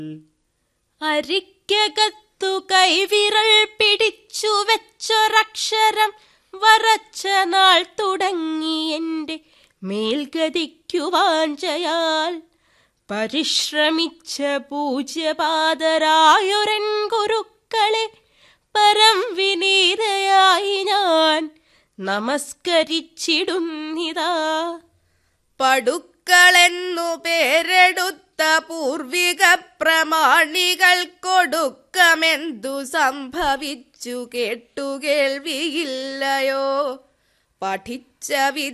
അരിക്കകത്തു കൈവിരൽ പിടിച്ചു വെച്ചൊരക്ഷരം വരച്ച നാൾ തുടങ്ങി എൻ്റെ മേൽഗതിക്കു വാഞ്ചയാൽ പരിശ്രമിച്ച പൂജ്യപാദരായൊരൻ ഗുരുക്കളെ പരം വിനീതയായി ഞാൻ നമസ്കരിച്ചിടുന്നിതാ. പടുക്കളെന്നു പേരെടുത്ത പൂർവിക പ്രമാണികൾക്കൊടുക്കമെന്തു സംഭവിച്ചു കേട്ടുകേൾവിയില്ലയോ? പഠിച്ച